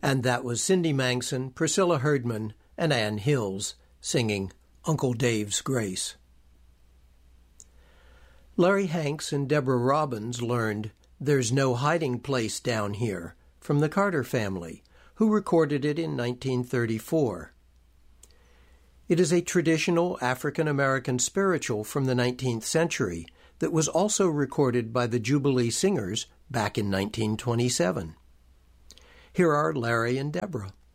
And that was Cindy Mangson, Priscilla Herdman, and Ann Hills singing Uncle Dave's Grace. Larry Hanks and Deborah Robbins learned There's No Hiding Place Down Here from the Carter Family, who recorded it in 1934. It is a traditional African-American spiritual from the 19th century that was also recorded by the Jubilee Singers back in 1927. Here are Larry and Deborah.